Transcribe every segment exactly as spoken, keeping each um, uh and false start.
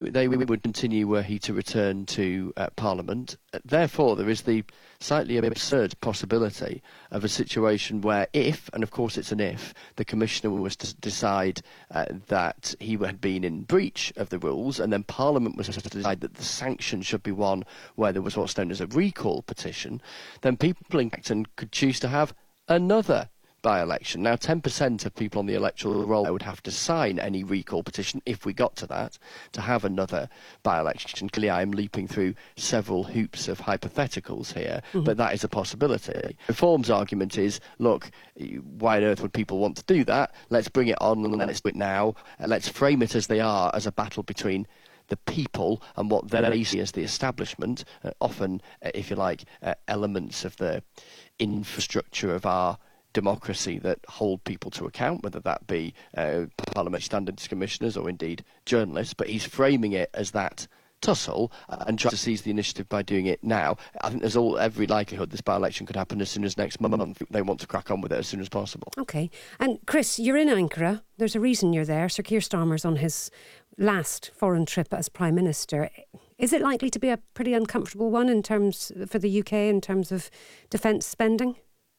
they would continue were he to return to uh, Parliament. Therefore, there is the slightly absurd possibility of a situation where if, and of course it's an if, the Commissioner was to decide uh, that he had been in breach of the rules, and then Parliament was to decide that the sanction should be one where there was what's known as a recall petition, then people in Acton could choose to have another by-election. Now, ten percent of people on the electoral roll would have to sign any recall petition, if we got to that, to have another by-election. Clearly, I am leaping through several hoops of hypotheticals here, mm-hmm. but that is a possibility. Reform's argument is, look, why on earth would people want to do that? Let's bring it on and let's do it now. Let's frame it as they are, as a battle between the people and what they see as the establishment, uh, often, uh, if you like, uh, elements of the infrastructure of our democracy that hold people to account, whether that be uh, parliamentary standards commissioners or indeed journalists, but he's framing it as that tussle uh, and trying to seize the initiative by doing it now. I think there's all every likelihood this by-election could happen as soon as next month. They want to crack on with it as soon as possible. OK. And Chris, you're in Ankara. There's a reason you're there. Sir Keir Starmer's on his last foreign trip as Prime Minister. Is it likely to be a pretty uncomfortable one in terms for the U K in terms of defence spending?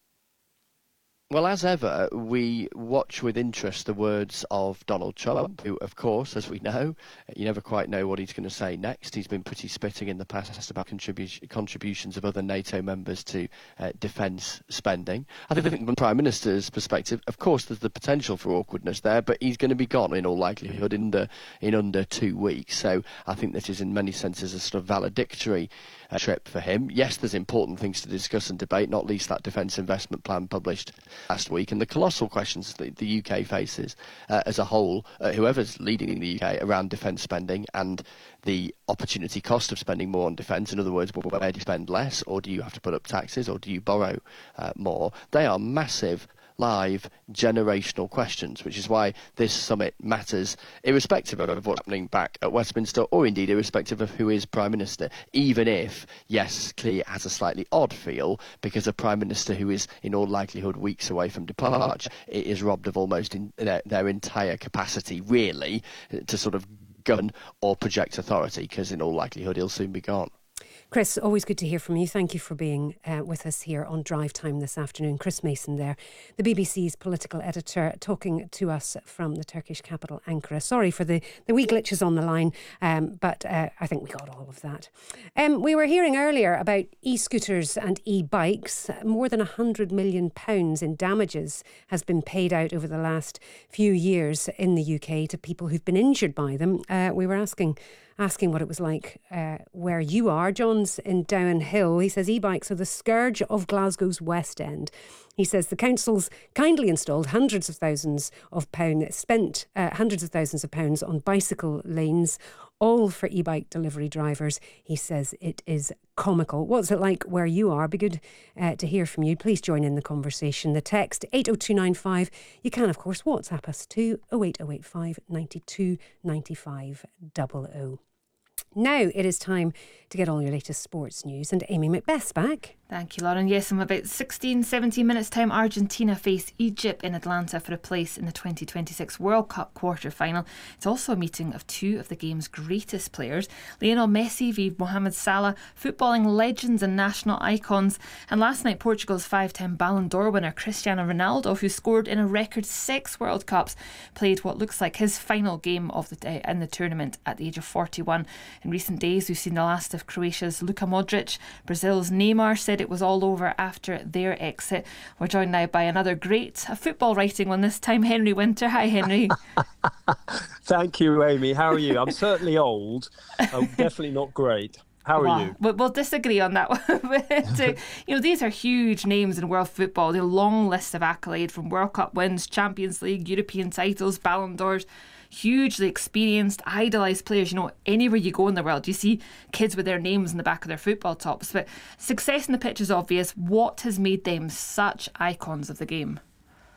Well, as ever, we watch with interest the words of Donald Trump, who, of course, as we know, you never quite know what he's going to say next. He's been pretty spitting in the past about contribu- contributions of other NATO members to uh, defence spending. I think from the Prime Minister's perspective, of course, there's the potential for awkwardness there, but he's going to be gone in all likelihood in, the, in under two weeks. So I think this is in many senses a sort of valedictory uh, trip for him. Yes, there's important things to discuss and debate, not least that defence investment plan published last week and the colossal questions that the U K faces uh, as a whole, uh, whoever's leading in the U K, around defence spending and the opportunity cost of spending more on defence. In other words, where do you spend less, or do you have to put up taxes, or do you borrow uh, more? They are massive, live, generational questions, which is why this summit matters, irrespective of what's happening back at Westminster, or indeed irrespective of who is Prime Minister, even if, yes, clearly it has a slightly odd feel, because a Prime Minister who is in all likelihood weeks away from departure is robbed of almost in their, their entire capacity, really, to sort of govern or project authority, because in all likelihood he'll soon be gone. Chris, always good to hear from you. Thank you for being uh, with us here on Drive Time this afternoon. Chris Mason there, the B B C's political editor, talking to us from the Turkish capital, Ankara. Sorry for the, the wee glitches on the line, um, but uh, I think we got all of that. Um, we were hearing earlier about e-scooters and e-bikes. More than one hundred million pounds in damages has been paid out over the last few years in the U K to people who've been injured by them. Uh, we were asking asking what it was like uh, where you are. John's in Down Hill. He says e-bikes are the scourge of Glasgow's West End. He says the council's kindly installed hundreds of thousands of pounds, spent uh, hundreds of thousands of pounds on bicycle lanes, all for e-bike delivery drivers. He says it is comical. What's it like where you are? Be good uh, to hear from you. Please join in the conversation. The text eight oh two nine five. You can, of course, WhatsApp us to oh eight oh eight five nine two nine five double oh. Now it is time to get all your latest sports news, and Amy Macbeth's back. Thank you, Lauren. Yes, in about sixteen, seventeen minutes time, Argentina face Egypt in Atlanta for a place in the twenty twenty-six World Cup quarter-final. It's also a meeting of two of the game's greatest players, Lionel Messi v Mohamed Salah, footballing legends and national icons. And last night, Portugal's five-time Ballon d'Or winner Cristiano Ronaldo, who scored in a record six World Cups, played what looks like his final game of the day in the tournament at the age of forty-one. In recent days, we've seen the last of Croatia's Luka Modric. Brazil's Neymar said it was all over after their exit. We're joined now by another great, a football writing one this time, Henry Winter. Hi, Henry. Thank you, Amy. How are you? I'm certainly old. I'm definitely not great. How are well, you? We'll disagree on that one. but, uh, you know, these are huge names in world football. A long list of accolade, from World Cup wins, Champions League, European titles, Ballon d'Ors. Hugely experienced, idolised players. You know, anywhere you go in the world, you see kids with their names in the back of their football tops. But success in the pitch is obvious. What has made them such icons of the game?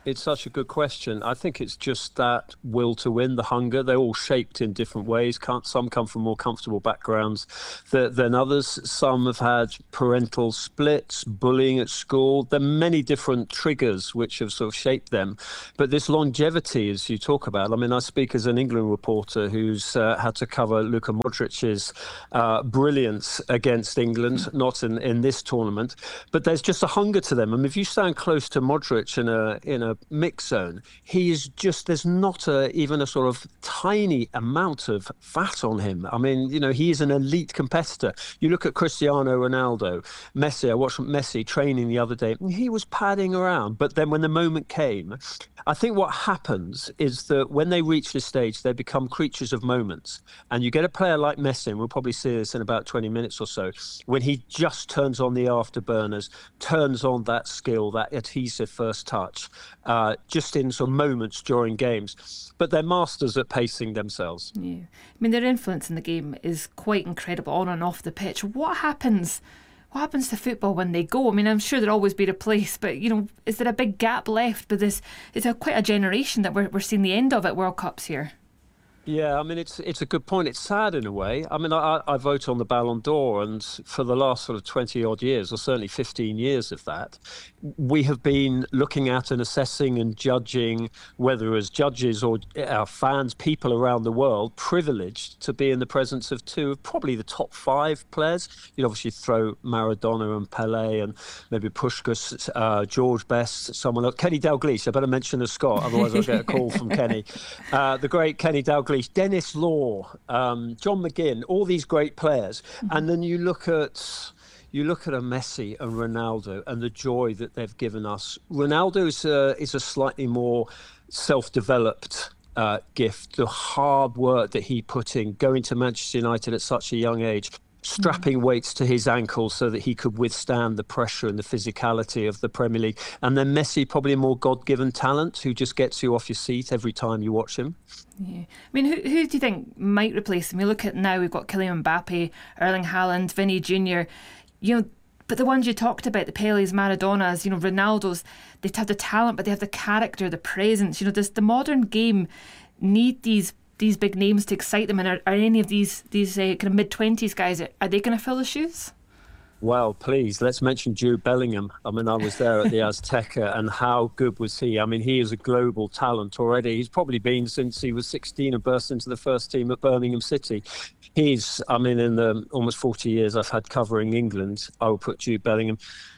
It's such a good question. I think it's just that will to win, the hunger. They're all shaped in different ways. Can't, some come from more comfortable backgrounds than, than others. Some have had parental splits, bullying at school. There are many different triggers which have sort of shaped them. But this longevity, as you talk about, I mean, I speak as an England reporter who's uh, had to cover Luka Modric's uh, brilliance against England, not in, in this tournament. But there's just a hunger to them. I mean, if you stand close to Modric in a in a mix zone, he is just, there's not a, even a sort of tiny amount of fat on him. I mean, you know, he is an elite competitor. You look at Cristiano Ronaldo, Messi. I watched Messi training the other day. He was padding around. But then when the moment came, I think what happens is that when they reach this stage, they become creatures of moments. And you get a player like Messi, and we'll probably see this in about twenty minutes or so, when he just turns on the afterburners, turns on that skill, that adhesive first touch, uh, just in some moments during games. But they're masters at pacing themselves. Yeah. I mean, their influence in the game is quite incredible on and off the pitch. What happens... What happens to football when they go? I mean, I'm sure there'll always be replaced, but, you know, is there a big gap left with this? It's a, quite a generation that we're, we're seeing the end of at World Cups here. Yeah, I mean, it's it's a good point. It's sad in a way. I mean, I, I vote on the Ballon d'Or, and for the last sort of twenty odd years, or certainly fifteen years of that, we have been looking at and assessing and judging, whether as judges or our fans, people around the world, privileged to be in the presence of two of probably the top five players. You'd obviously throw Maradona and Pelé and maybe Puskás, uh, George Best, someone else. Kenny Dalglish. I better mention a Scot, otherwise I'll get a call from Kenny. Uh, the great Kenny Dalglish. Dennis Law, um, John McGinn, all these great players. Mm-hmm. And then you look at you look at a Messi and Ronaldo and the joy that they've given us. Ronaldo is a, is a slightly more self-developed uh, gift. The hard work that he put in, going to Manchester United at such a young age, strapping weights to his ankles so that he could withstand the pressure and the physicality of the Premier League. And then Messi, probably a more God-given talent who just gets you off your seat every time you watch him. Yeah. I mean, who who do you think might replace him? We look at now, we've got Kylian Mbappe, Erling Haaland, Vinny Junior, you know, but the ones you talked about, the Pelés, Maradonas, you know, Ronaldos, they have the talent, but they have the character, the presence. You know, does the modern game need these these big names to excite them? And are, are any of these these uh, kind of mid twenties guys, are they going to fill the shoes? Well, please, let's mention Jude Bellingham. I mean, I was there at the Azteca, and how good was he? I mean, he is a global talent already. He's probably been since he was sixteen and burst into the first team at Birmingham City. He's, I mean, in the almost forty years I've had covering England, I would put Jude Bellingham.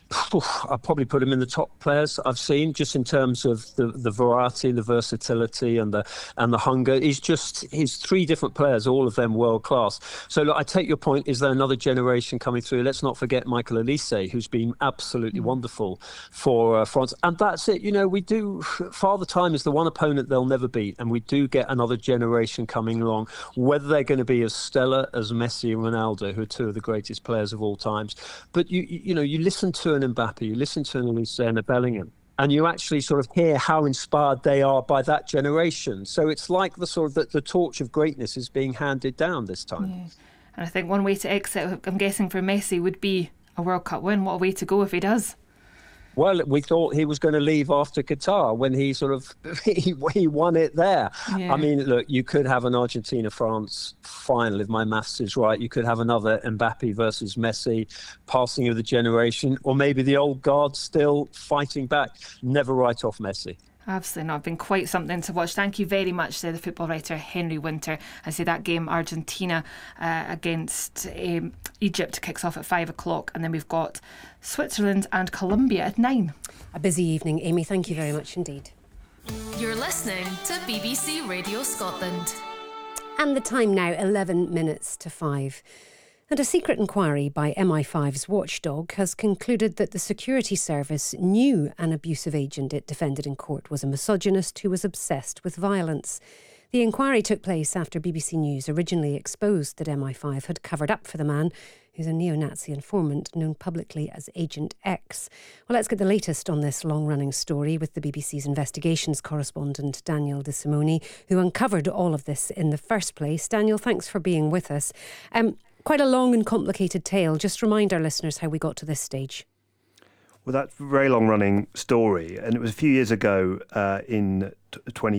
I'll probably put him in the top players I've seen, just in terms of the, the variety, the versatility, and the and the hunger. He's just he's three different players, all of them world class. So look, I take your point. Is there another generation coming through? Let's not forget Michael Olise, who's been absolutely mm-hmm. wonderful for uh, France. And that's it. You know, we do. Father Time is the one opponent they'll never beat, and we do get another generation coming along. Whether they're going to be as stellar as Messi and Ronaldo, who are two of the greatest players of all times, but you you know you listen to an Mbappe, you listen to an Olise and a Bellingham, and you actually sort of hear how inspired they are by that generation. So it's like the sort of the, the torch of greatness is being handed down this time. Yeah. And I think one way to exit, I'm guessing, for Messi would be a World Cup win. What a way to go if he does. Well, we thought he was going to leave after Qatar when he sort of he, he won it there. Yeah. I mean, look, you could have an Argentina-France final if my maths is right. You could have another Mbappe versus Messi, passing of the generation, or maybe the old guard still fighting back. Never write off Messi. Absolutely not. Been quite something to watch. Thank you very much to the football writer Henry Winter. I say that game, Argentina uh, against um, Egypt, kicks off at five o'clock, and then we've got Switzerland and Colombia at nine. A busy evening, Amy. Thank you very much indeed. You're listening to B B C Radio Scotland. And the time now, eleven minutes to five. And a secret inquiry by M I five's watchdog has concluded that the security service knew an abusive agent it defended in court was a misogynist who was obsessed with violence. The inquiry took place after B B C News originally exposed that M I five had covered up for the man, who's a neo-Nazi informant known publicly as Agent X. Well, let's get the latest on this long-running story with the B B C's investigations correspondent Daniel De Simone, who uncovered all of this in the first place. Daniel, thanks for being with us. Um, Quite a long and complicated tale. Just remind our listeners how we got to this stage. Well, that's a very long-running story, and it was a few years ago uh, in twenty